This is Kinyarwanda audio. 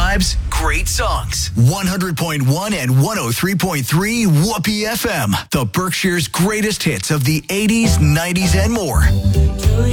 vibes, great songs. 100.1 and 103.3 Whoopee FM. The Berkshire's greatest hits of the 80s, 90s, and more.